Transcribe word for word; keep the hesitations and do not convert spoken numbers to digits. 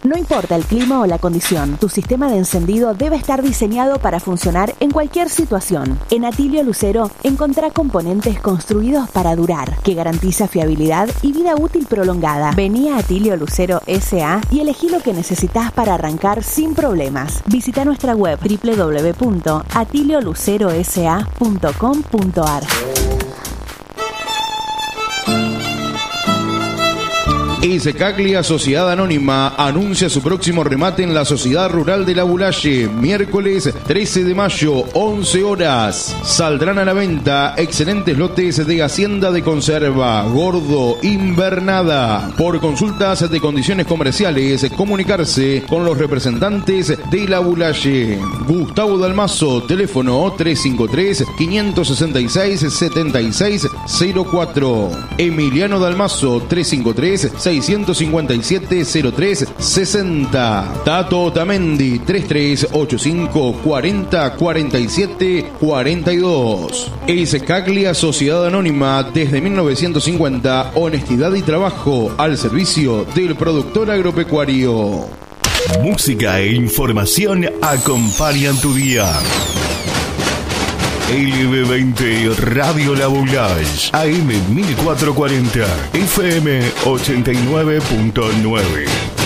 No importa el clima o la condición, tu sistema de encendido debe estar diseñado para funcionar en cualquier situación. En Atilio Lucero encontrá componentes construidos para durar, que garantiza fiabilidad y vida útil prolongada. Vení a Atilio Lucero S A y elegí lo que necesitas para arrancar sin problemas. Visita nuestra web doble u doble u doble u punto atilio lucero s a punto com punto a r. Iscaglia Sociedad Anónima anuncia su próximo remate en la Sociedad Rural de La Bulaye, miércoles trece de mayo, once horas. Saldrán a la venta excelentes lotes de hacienda de conserva, gordo, invernada. Por consultas de condiciones comerciales, comunicarse con los representantes de La Bulaye. Gustavo Dalmazo, teléfono tres cinco tres, cinco seis seis, siete seis cero cuatro. Emiliano Dalmazo, tres cinco tres, seis cinco siete, cero tres seis cero. Tato Otamendi, tres tres ocho cinco, cuarenta, cuarenta y siete, cuarenta y dos. Iscaglia Sociedad Anónima, desde mil novecientos cincuenta, honestidad y trabajo al servicio del productor agropecuario. Música e información acompañan tu día. L B veinte Radio La Bulaye, A M mil cuatrocientos cuarenta, F M ochenta y nueve punto nueve.